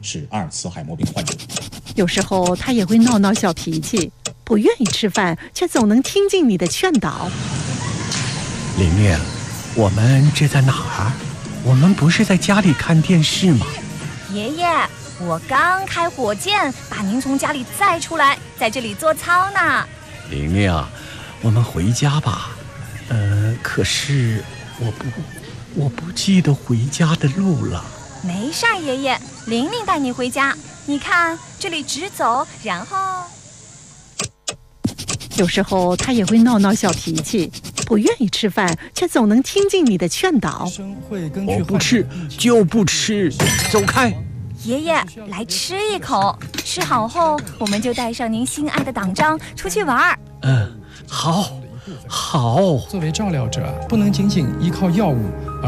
是阿尔茨海默病患者。 有时候他也会闹小脾气，不愿意吃饭，却总能听进你的劝导。 玲玲，我们这在哪儿？我们不是在家里看电视吗？ 爷爷，我刚开火箭把您从家里载出来，在这里做操呢。 玲玲，我们回家吧。可是我不记得回家的路了。 没事儿，爷爷，玲玲带你回家。你看，这里直走，然后…… 有时候他也会闹小脾气，不愿意吃饭，却总能听进你的劝导。 我不吃就不吃，走开！ 爷爷，来吃一口，吃好后我们就带上您心爱的党章出去玩。 好。 作为照料者，不能仅仅依靠药物